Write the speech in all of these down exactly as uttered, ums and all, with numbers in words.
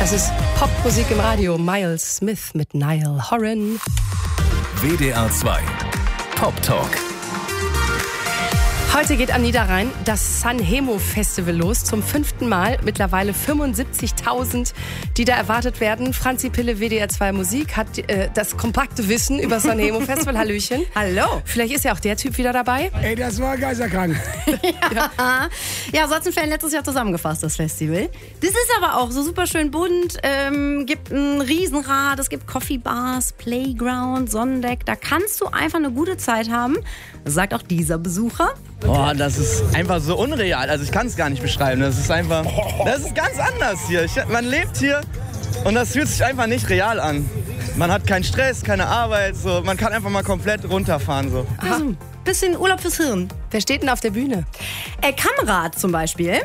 Das ist Popmusik im Radio. Miles Smith mit Niall Horan. W D R zwei Pop Talk. Heute geht am Niederrhein das Sanremo Festival los, zum fünften Mal. Mittlerweile fünfundsiebzigtausend, die da erwartet werden. Franzi Pille, W D R zwei Musik, hat äh, das kompakte Wissen über das Sanremo Festival. Hallöchen. Hallo. Vielleicht ist ja auch der Typ wieder dabei. Ey, das war geisterkrank. ja. ja, so hat es ein Fan letztes Jahr zusammengefasst, das Festival. Das ist aber auch so super schön bunt. Ähm, gibt ein Riesenrad, es gibt Coffee Bars, Playground, Sonnendeck. Da kannst du einfach eine gute Zeit haben, sagt auch dieser Besucher. Boah, das ist einfach so unreal. Also ich kann es gar nicht beschreiben. Das ist einfach, das ist ganz anders hier. Ich, man lebt hier und das fühlt sich einfach nicht real an. Man hat keinen Stress, keine Arbeit, so. Man kann einfach mal komplett runterfahren. So. Also, bisschen Urlaub fürs Hirn. Wer steht denn auf der Bühne? Äh, Kamerad zum Beispiel.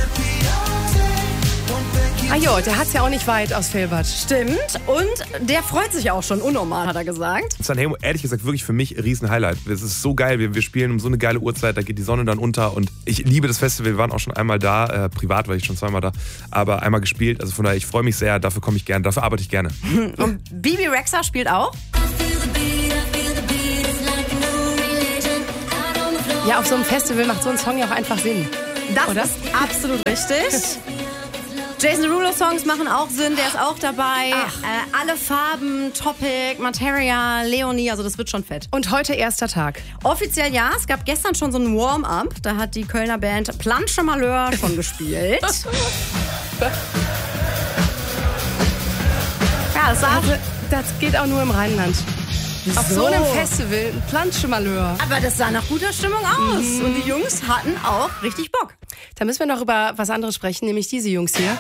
Ah jo, der hat's ja auch nicht weit aus Velbert. Stimmt. Und der freut sich auch schon unnormal, hat er gesagt. Sanremo, ehrlich gesagt, wirklich für mich ein Riesen-Highlight. Das ist so geil. Wir, wir spielen um so eine geile Uhrzeit, da geht die Sonne dann unter. Und ich liebe das Festival. Wir waren auch schon einmal da. Äh, privat war ich schon zweimal da. Aber einmal gespielt. Also von daher, ich freue mich sehr. Dafür komme ich gerne. Dafür arbeite ich gerne. Und Bibi Rexha spielt auch. Ja, auf so einem Festival macht so ein Song ja auch einfach Sinn. Das oder? ist absolut richtig. Jason Derulo-Songs machen auch Sinn, der ist auch dabei. Äh, alle Farben, Topic, Materia, Leonie, also das wird schon fett. Und heute erster Tag. Offiziell ja, es gab gestern schon so ein Warm-up, da hat die Kölner Band Planche Malheur schon gespielt. ja, das war... Das geht auch nur im Rheinland. Wieso? Auf so einem Festival, ein Planschemalheur. Aber das sah nach guter Stimmung aus. Mhm. Und die Jungs hatten auch richtig Bock. Da müssen wir noch über was anderes sprechen, nämlich diese Jungs hier.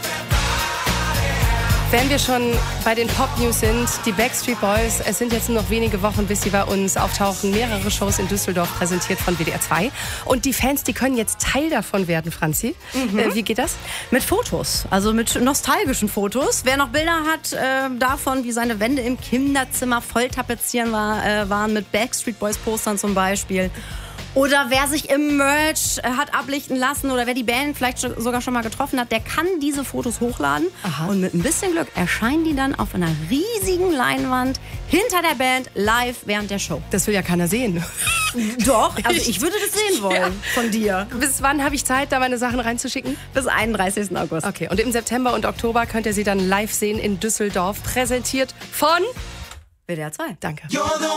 Wenn wir schon bei den Pop-News sind, die Backstreet Boys, es sind jetzt nur noch wenige Wochen, bis sie bei uns auftauchen. Mehrere Shows in Düsseldorf, präsentiert von W D R zwei. Und die Fans, die können jetzt Teil davon werden, Franzi. Mhm. Äh, wie geht das? Mit Fotos, also mit nostalgischen Fotos. Wer noch Bilder hat äh, davon, wie seine Wände im Kinderzimmer voll tapezieren war, äh, waren, mit Backstreet Boys Postern zum Beispiel. Oder wer sich im Merch äh, hat ablichten lassen oder wer die Band vielleicht sogar schon mal getroffen hat, der kann diese Fotos hochladen. Aha. Und mit ein bisschen Glück erscheinen die dann auf einer riesigen Leinwand hinter der Band live während der Show. Das will ja keiner sehen. Doch, also ich würde das sehen wollen ja. von dir. Bis wann habe ich Zeit, da meine Sachen reinzuschicken? Bis einunddreißigsten August. Okay, und im September und Oktober könnt ihr sie dann live sehen in Düsseldorf, präsentiert von W D R zwei. Danke.